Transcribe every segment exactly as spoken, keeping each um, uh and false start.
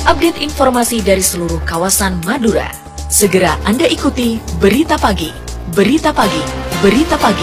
update informasi dari seluruh kawasan Madura. Segera Anda ikuti Berita Pagi, Berita Pagi, Berita Pagi.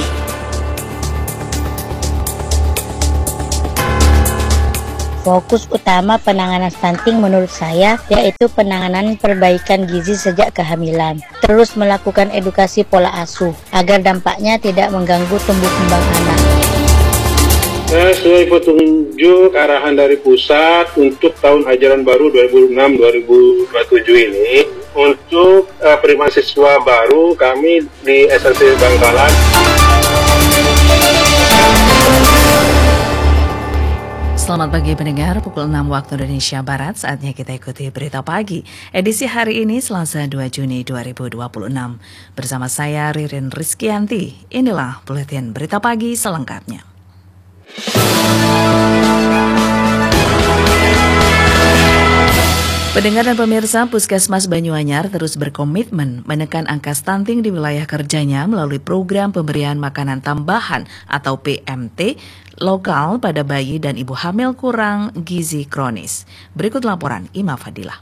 Fokus utama penanganan stunting menurut saya yaitu penanganan perbaikan gizi sejak kehamilan. Terus melakukan edukasi pola asuh agar dampaknya tidak mengganggu tumbuh kembang anak. Sesuai petunjuk arahan dari pusat untuk tahun ajaran baru dua ribu enam dua ribu dua puluh tujuh ini, untuk uh, penerimaan siswa baru kami di S L C Bangkalan. Selamat pagi pendengar, pukul enam waktu Indonesia Barat, saatnya kita ikuti Berita Pagi. Edisi hari ini Selasa dua Juni dua ribu dua puluh enam. Bersama saya Ririn Rizkyanti, inilah Buletin Berita Pagi selengkapnya. Pendengar dan pemirsa, Puskesmas Banyuanyar terus berkomitmen menekan angka stunting di wilayah kerjanya melalui program pemberian makanan tambahan atau P M T lokal pada bayi dan ibu hamil kurang gizi kronis. Berikut laporan Ima Fadilah.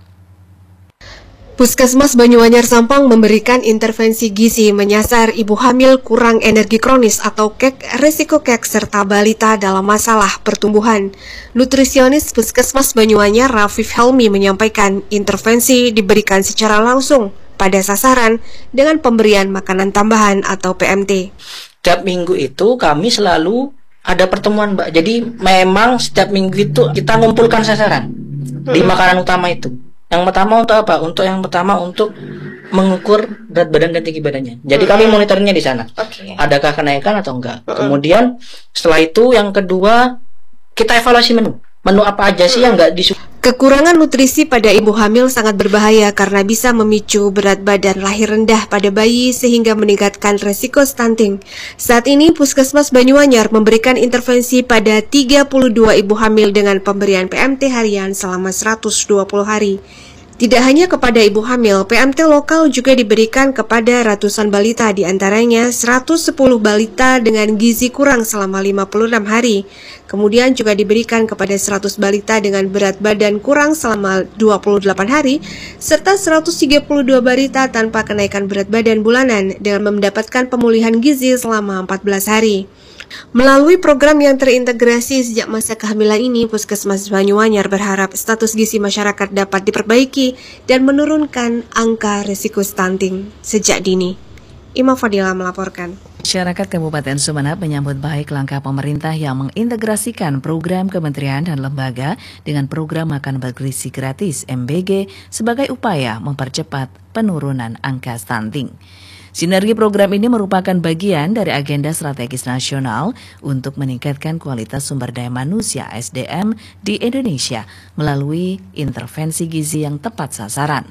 Puskesmas Banyuanyar Sampang memberikan intervensi gizi menyasar ibu hamil kurang energi kronis atau K E K, resiko K E K serta balita dalam masalah pertumbuhan. Nutrisionis Puskesmas Banyuanyar Rafif Helmi menyampaikan intervensi diberikan secara langsung pada sasaran dengan pemberian makanan tambahan atau P M T. Setiap minggu itu kami selalu ada pertemuan, Mbak. Jadi memang setiap minggu itu kita ngumpulkan sasaran di makanan utama itu. Yang pertama untuk apa? Untuk yang pertama untuk mengukur berat badan dan tinggi badannya. Jadi hmm. kami monitoringnya di sana. Okay. Adakah kenaikan atau enggak? Hmm. Kemudian setelah itu yang kedua kita evaluasi menu. Menu apa aja sih yang enggak disukai? Kekurangan nutrisi pada ibu hamil sangat berbahaya karena bisa memicu berat badan lahir rendah pada bayi sehingga meningkatkan resiko stunting. Saat ini Puskesmas Banyuanyar memberikan intervensi pada tiga puluh dua ibu hamil dengan pemberian P M T harian selama seratus dua puluh hari. Tidak hanya kepada ibu hamil, P M T lokal juga diberikan kepada ratusan balita, diantaranya seratus sepuluh balita dengan gizi kurang selama lima puluh enam hari. Kemudian juga diberikan kepada seratus balita dengan berat badan kurang selama dua puluh delapan hari, serta seratus tiga puluh dua balita tanpa kenaikan berat badan bulanan dengan mendapatkan pemulihan gizi selama empat belas hari. Melalui program yang terintegrasi sejak masa kehamilan ini, Puskesmas Banyuanyar berharap status gizi masyarakat dapat diperbaiki dan menurunkan angka risiko stunting sejak dini. Ima Fadila melaporkan. Masyarakat Kabupaten Sumeneb menyambut baik langkah pemerintah yang mengintegrasikan program kementerian dan lembaga dengan program makan bergizi gratis M B G sebagai upaya mempercepat penurunan angka stunting. Sinergi program ini merupakan bagian dari agenda strategis nasional untuk meningkatkan kualitas sumber daya manusia S D M di Indonesia melalui intervensi gizi yang tepat sasaran.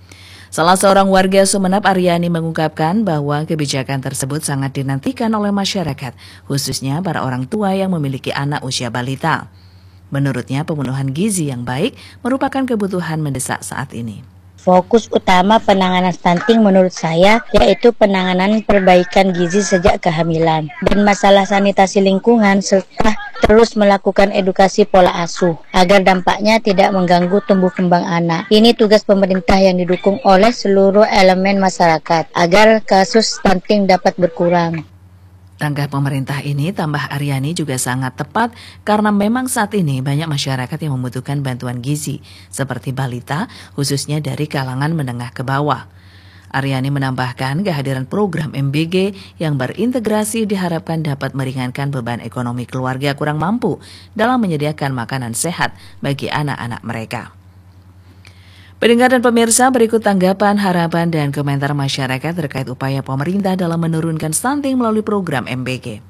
Salah seorang warga Sumeneb, Aryani, mengungkapkan bahwa kebijakan tersebut sangat dinantikan oleh masyarakat, khususnya para orang tua yang memiliki anak usia balita. Menurutnya, pemenuhan gizi yang baik merupakan kebutuhan mendesak saat ini. Fokus utama penanganan stunting menurut saya yaitu penanganan perbaikan gizi sejak kehamilan dan masalah sanitasi lingkungan serta terus melakukan edukasi pola asuh agar dampaknya tidak mengganggu tumbuh kembang anak. Ini tugas pemerintah yang didukung oleh seluruh elemen masyarakat agar kasus stunting dapat berkurang. Langkah pemerintah ini, tambah Aryani, juga sangat tepat karena memang saat ini banyak masyarakat yang membutuhkan bantuan gizi, seperti balita, khususnya dari kalangan menengah ke bawah. Aryani menambahkan kehadiran program M B G yang berintegrasi diharapkan dapat meringankan beban ekonomi keluarga kurang mampu dalam menyediakan makanan sehat bagi anak-anak mereka. Pendengar dan pemirsa, berikut tanggapan, harapan, dan komentar masyarakat terkait upaya pemerintah dalam menurunkan stunting melalui program M B G.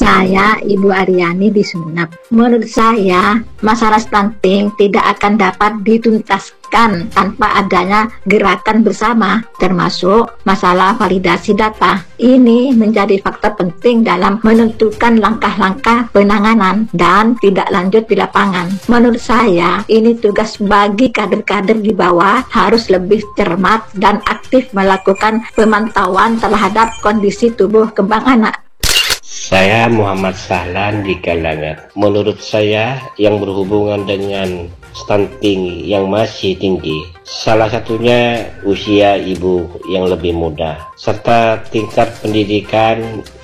Saya Ibu Aryani di Sumeneb. Menurut saya, masalah stunting tidak akan dapat dituntaskan tanpa adanya gerakan bersama, termasuk masalah validasi data. Ini menjadi faktor penting dalam menentukan langkah-langkah penanganan dan tidak lanjut di lapangan. Menurut saya, ini tugas bagi kader-kader di bawah harus lebih cermat dan aktif melakukan pemantauan terhadap kondisi tubuh kembang anak. Saya Muhammad Sahlan di Kalangan. Menurut saya yang berhubungan dengan stunting yang masih tinggi, salah satunya usia ibu yang lebih muda serta tingkat pendidikan